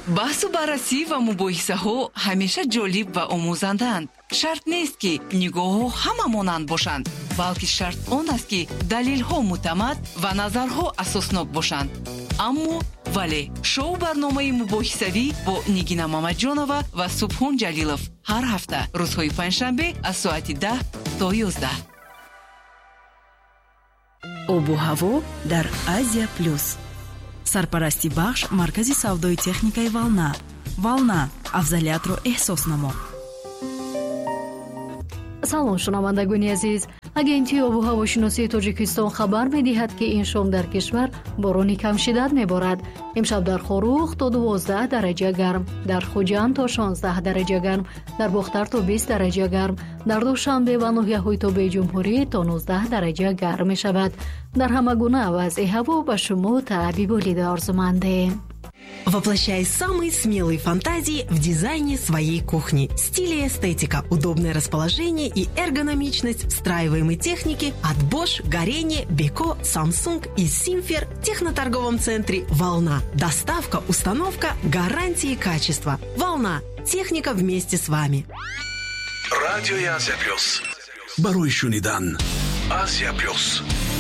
баҳсу баррасӣ ва мубоҳисаҳо ҳамеша ҷолиб ва омӯзандаанд. шарт нест ки нигоҳҳо ҳама монанд бошанд, балки шарт он аст ки далелҳо муътамад ва назарҳо асоснок бошанд. аммо вале шоу барномаи мубоҳисавӣ бо Нигина Мамаҷонова ва Субҳон Ҷалилов ҳар ҳафта рӯзҳои панҷшанбе аз соати 10 то 11. обу ҳаво дар Азия плюс. сарпарасти бахш маркази савдои техникаи Волна. Волна, афзалиятро эҳсос намо. салом шунавандагони азиз, агентии обу ҳавошиносии Тоҷикистон хабар медиҳад ки ин шом дар кишвар борони камшиддат меборад. имшаб дар Хорух то 12 дараҷа гарм, дар Хуҷанд то 16 дараҷа гарм, дар Бохтар то 20 дараҷа гарм, дар Душанбе ва ноҳияҳои тобеи ҷумҳурӣ то 19 дараҷа гарм мешавад. дар ҳама гуна вазъи ҳаво ба шумо таъби болида орзумандем. Воплощай самые смелые фантазии в дизайне своей кухни. Стиль и эстетика, удобное расположение и эргономичность встраиваемой техники от Bosch, Горение, Beko, Samsung и Simfer в техноторговом центре «Волна». Доставка, установка, гарантии качества. «Волна». Техника вместе с вами. Радио Азия Плюс. Барои шунидан Азия Плюс.